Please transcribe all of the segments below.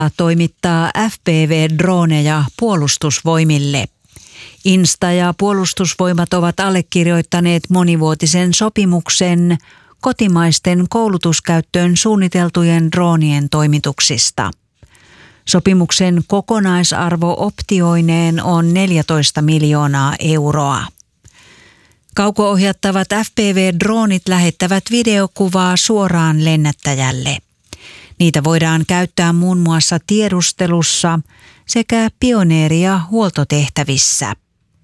toimittaa FPV-droneja puolustusvoimille. Insta ja Puolustusvoimat ovat allekirjoittaneet monivuotisen sopimuksen kotimaisten koulutuskäyttöön suunniteltujen droonien toimituksista. Sopimuksen kokonaisarvo optioineen on 14 miljoonaa euroa. Kauko-ohjattavat FPV-droonit lähettävät videokuvaa suoraan lennättäjälle. Niitä voidaan käyttää muun muassa tiedustelussa sekä pioneeri- ja huoltotehtävissä.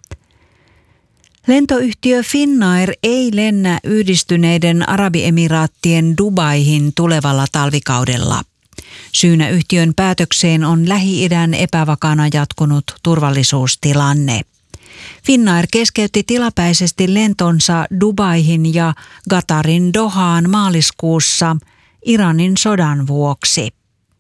Lentoyhtiö Finnair ei lennä Yhdistyneiden Arabiemiraattien Dubaihin tulevalla talvikaudella. Syynä yhtiön päätökseen on Lähi-idän epävakaana jatkunut turvallisuustilanne. Finnair keskeytti tilapäisesti lentonsa Dubaihin ja Qatarin Dohaan maaliskuussa Iranin sodan vuoksi.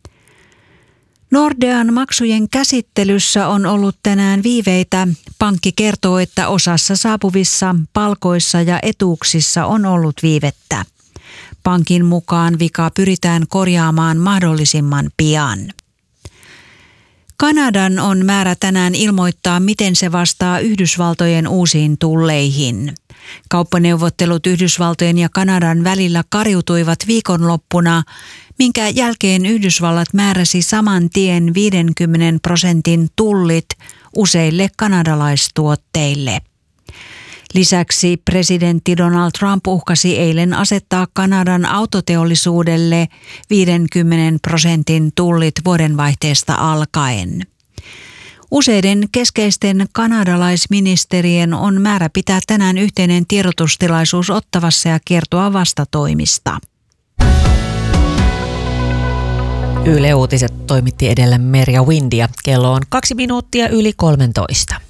Nordean maksujen käsittelyssä on ollut tänään viiveitä. Pankki kertoo, että osassa saapuvissa palkoissa ja etuuksissa on ollut viivettä. Pankin mukaan vika pyritään korjaamaan mahdollisimman pian. Kanadan on määrä tänään ilmoittaa, miten se vastaa Yhdysvaltojen uusiin tulleihin. Kauppaneuvottelut Yhdysvaltojen ja Kanadan välillä kariutuivat viikonloppuna, minkä jälkeen Yhdysvallat määräsi saman tien 50% tullit useille kanadalaistuotteille. Lisäksi presidentti Donald Trump uhkasi eilen asettaa Kanadan autoteollisuudelle 50% tullit vuodenvaihteesta alkaen. Useiden keskeisten kanadalaisministerien on määrä pitää tänään yhteinen tiedotustilaisuus Ottawassa ja kertoa vastatoimista. Yle Uutiset toimitti edellä Merja Windia. Kello on 2 minuuttia yli 13.